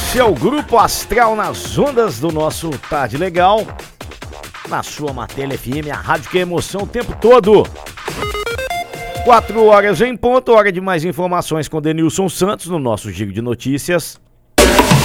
Esse é o Grupo Astral nas ondas do nosso Tarde Legal, na sua Martelha FM, a rádio que é emoção o tempo todo. 4 horas em ponto, hora de mais informações com Denilson Santos no nosso Giro de Notícias.